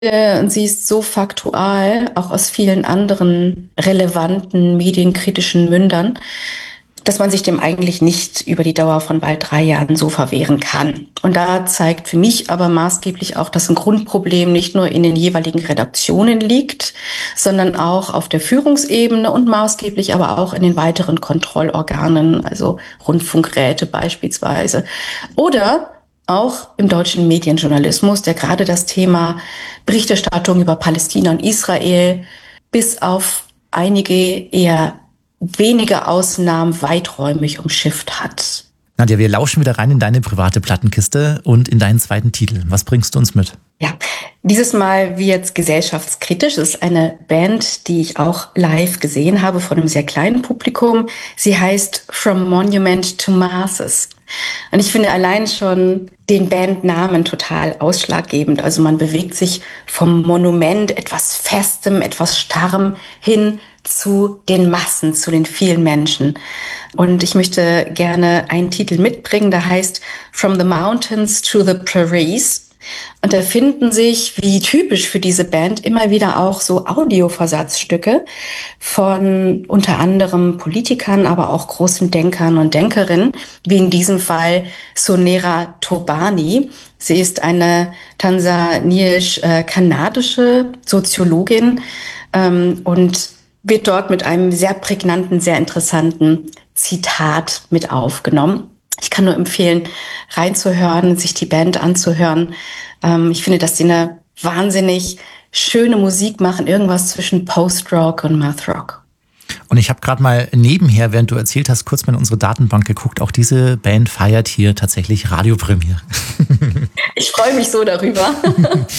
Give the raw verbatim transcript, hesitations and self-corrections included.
und sie ist so faktual, auch aus vielen anderen relevanten medienkritischen Mündern, dass man sich dem eigentlich nicht über die Dauer von bald drei Jahren so verwehren kann. Und da zeigt für mich aber maßgeblich auch, dass ein Grundproblem nicht nur in den jeweiligen Redaktionen liegt, sondern auch auf der Führungsebene und maßgeblich aber auch in den weiteren Kontrollorganen, also Rundfunkräte beispielsweise. Oder auch im deutschen Medienjournalismus, der gerade das Thema Berichterstattung über Palästina und Israel bis auf einige eher wenige Ausnahmen weiträumig umschifft hat. Nadja, wir lauschen wieder rein in deine private Plattenkiste und in deinen zweiten Titel. Was bringst du uns mit? Ja, dieses Mal wie jetzt gesellschaftskritisch. Es ist eine Band, die ich auch live gesehen habe von einem sehr kleinen Publikum. Sie heißt From Monument to Masses. Und ich finde allein schon den Bandnamen total ausschlaggebend. Also man bewegt sich vom Monument, etwas Festem, etwas Starrem hin zu den Massen, zu den vielen Menschen. Und ich möchte gerne einen Titel mitbringen, der heißt From the Mountains to the Prairies. Und da finden sich, wie typisch für diese Band, immer wieder auch so Audioversatzstücke von unter anderem Politikern, aber auch großen Denkern und Denkerinnen, wie in diesem Fall Sonera Tobani. Sie ist eine tansanisch-kanadische Soziologin ähm, und wird dort mit einem sehr prägnanten, sehr interessanten Zitat mit aufgenommen. Ich kann nur empfehlen, reinzuhören, sich die Band anzuhören. Ähm, ich finde, dass sie eine wahnsinnig schöne Musik machen, irgendwas zwischen Post-Rock und Math-Rock. Und ich habe gerade mal nebenher, während du erzählt hast, kurz mal in unsere Datenbank geguckt. Auch diese Band feiert hier tatsächlich Radiopremiere. Ich freue mich so darüber.